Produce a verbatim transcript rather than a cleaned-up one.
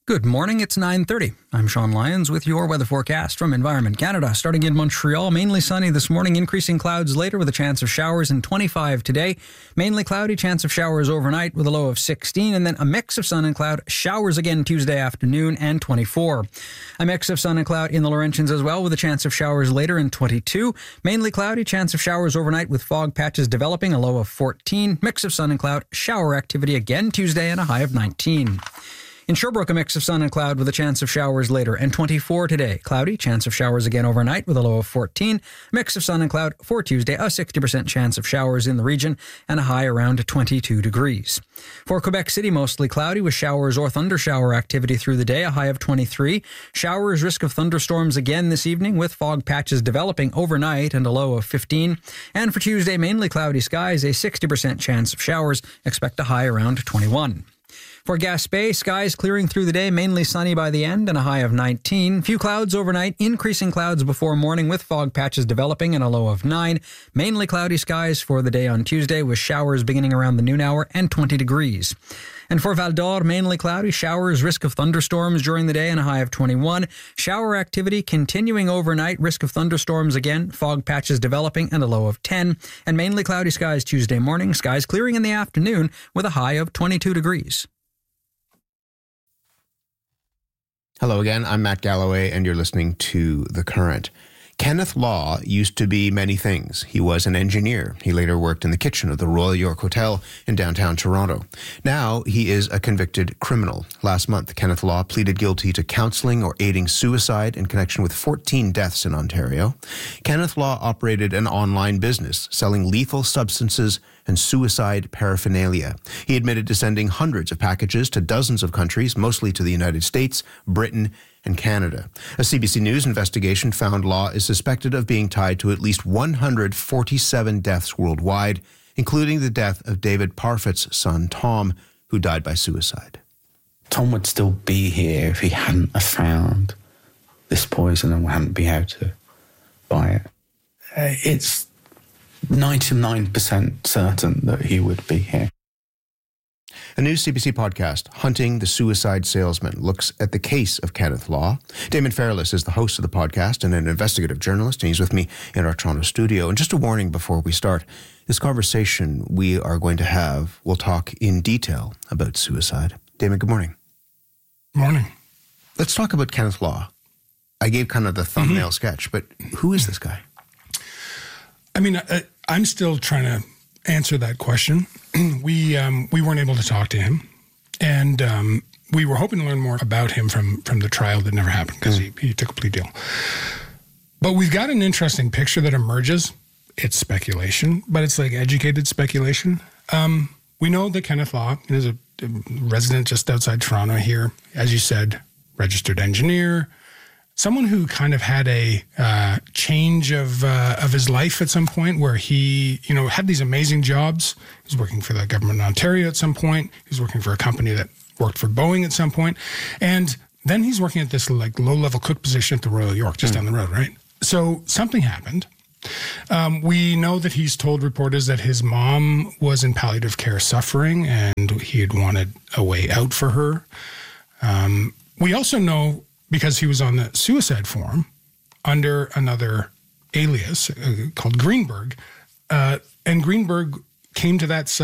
Good morning, it's nine thirty. I'm Sean Lyons with your weather forecast from Environment Canada. Starting in Montreal, mainly sunny this morning, increasing clouds later with a chance of showers and twenty-five today. Mainly cloudy, chance of showers overnight with a low of sixteen, and then a mix of sun and cloud, showers again Tuesday afternoon and twenty-four. A mix of sun and cloud in the Laurentians as well with a chance of showers later and twenty-two. Mainly cloudy, chance of showers overnight with fog patches developing, a low of fourteen. Mix of sun and cloud, shower activity again Tuesday and a high of nineteen. In Sherbrooke, a mix of sun and cloud with a chance of showers later, and twenty-four today. Cloudy, chance of showers again overnight with a low of fourteen. Mix of sun and cloud for Tuesday, a sixty percent chance of showers in the region, and a high around twenty-two degrees. For Quebec City, mostly cloudy with showers or thundershower activity through the day, a high of twenty-three. Showers, risk of thunderstorms again this evening with fog patches developing overnight and a low of fifteen. And for Tuesday, mainly cloudy skies, a sixty percent chance of showers, expect a high around twenty-one. For Gaspé, skies clearing through the day, mainly sunny by the end and a high of nineteen. Few clouds overnight, increasing clouds before morning with fog patches developing and a low of nine. Mainly cloudy skies for the day on Tuesday with showers beginning around the noon hour and twenty degrees. And for Val d'Or, mainly cloudy, showers, risk of thunderstorms during the day and a high of twenty-one. Shower activity continuing overnight, risk of thunderstorms again, fog patches developing and a low of ten. And mainly cloudy skies Tuesday morning, skies clearing in the afternoon with a high of twenty-two degrees. Hello again, I'm Matt Galloway, and you're listening to The Current. Kenneth Law used to be many things. He was an engineer. He later worked in the kitchen of the Royal York Hotel in downtown Toronto. Now he is a convicted criminal. Last month, Kenneth Law pleaded guilty to counseling or aiding suicide in connection with fourteen deaths in Ontario. Kenneth Law operated an online business selling lethal substances and suicide paraphernalia. He admitted to sending hundreds of packages to dozens of countries, mostly to the United States, Britain, and Canada. A C B C News investigation found Law is suspected of being tied to at least one hundred forty-seven deaths worldwide, including the death of David Parfitt's son, Tom, who died by suicide. Tom would still be here if he hadn't have found this poison and hadn't been able to buy it. Uh, it's ninety-nine percent certain that he would be here. A new C B C podcast, Hunting the Suicide Salesman, looks at the case of Kenneth Law. Damon Fairless is the host of the podcast and an investigative journalist, and he's with me in our Toronto studio. And just a warning before we start, this conversation we are going to have, we'll talk in detail about suicide. Damon, good morning. Morning. Let's talk about Kenneth Law. I gave kind of the thumbnail mm-hmm. sketch, but who is this guy? I mean, I, I'm still trying to answer that question. we um, we weren't able to talk to him, and um, we were hoping to learn more about him from from the trial that never happened because mm. he, he took a plea deal. But we've got an interesting picture that emerges. It's speculation, but it's like educated speculation. Um, we know that Kenneth Law is a, a resident just outside Toronto here, as you said, registered engineer, someone who kind of had a uh, change of uh, of his life at some point where he, you know, had these amazing jobs. He was working for the government of Ontario at some point. He was working for a company that worked for Boeing at some point. And then he's working at this like low-level cook position at the Royal York, just mm. down the road, right? So something happened. Um, we know that he's told reporters that his mom was in palliative care suffering and he had wanted a way out for her. Um, we also know, because he was on the suicide form under another alias uh, called Greenberg, uh, and Greenberg came to that site